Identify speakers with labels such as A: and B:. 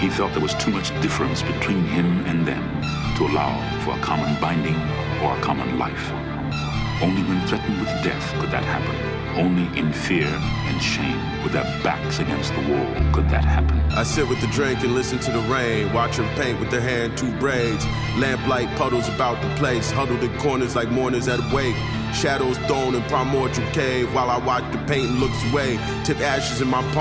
A: He felt there was too much difference between him and them to allow for a common binding or a common life. Only when threatened with death could that happen. Only in fear and shame, with their backs against the wall, could that happen.
B: I sit with the drink and listen to the rain, watch her paint with her hair in two braids. Lamplight puddles about the place, huddled in corners like mourners at a wake. Shadows thrown in primordial cave while I watch the paint and looks away. Tip ashes in my palm.